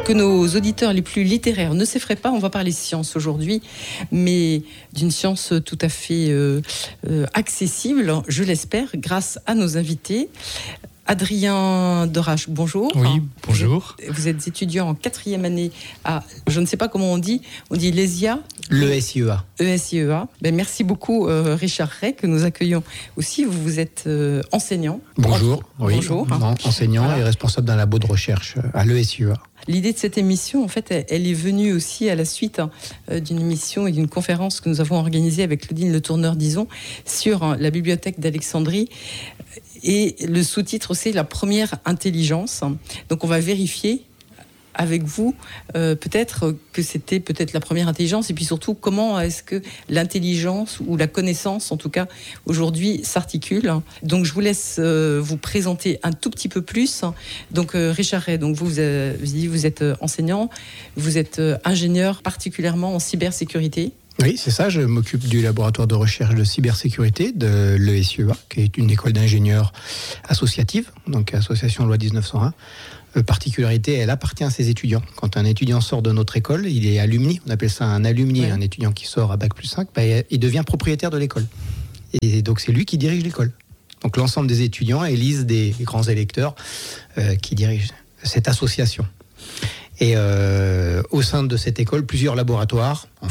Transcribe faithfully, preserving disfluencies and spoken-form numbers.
que nos auditeurs les plus littéraires ne s'effraient pas, on va parler science aujourd'hui, mais d'une science tout à fait euh, euh, accessible, je l'espère, grâce à nos invités. Adrien Dorache, bonjour. Oui, bonjour. Vous êtes, vous êtes étudiant en quatrième année à, je ne sais pas comment on dit, on dit l'E S I A L'E S I E A. E S I E A. Ben, merci beaucoup euh, Richard Rey, que nous accueillons aussi. Vous, vous êtes euh, enseignant. Bonjour, en, oui, bonjour. Non, enseignant voilà. Et responsable d'un labo de recherche à l'E S I E A. L'idée de cette émission, en fait, elle, elle est venue aussi à la suite hein, d'une émission et d'une conférence que nous avons organisée avec Claudine Le Tourneur, disons, sur hein, la bibliothèque d'Alexandrie. Et le sous-titre, c'est la première intelligence. Donc, on va vérifier avec vous, euh, peut-être que c'était peut-être la première intelligence, et puis surtout, comment est-ce que l'intelligence ou la connaissance, en tout cas, aujourd'hui, s'articule. Donc, je vous laisse euh, vous présenter un tout petit peu plus. Donc, euh, Richard Rey, donc vous, vous, euh, vous êtes enseignant, vous êtes euh, ingénieur, particulièrement en cybersécurité. Oui, c'est ça. Je m'occupe du laboratoire de recherche de cybersécurité de l'E S I E A, qui est une école d'ingénieurs associative, donc association loi dix-neuf cent un. Euh, particularité, elle appartient à ses étudiants. Quand un étudiant sort de notre école, il est alumni, on appelle ça un alumni, ouais. Un étudiant qui sort à bac plus cinq, bah, il devient propriétaire de l'école. Et donc c'est lui qui dirige l'école. Donc l'ensemble des étudiants élisent des grands électeurs euh, qui dirigent cette association. Et euh, au sein de cette école, plusieurs laboratoires, en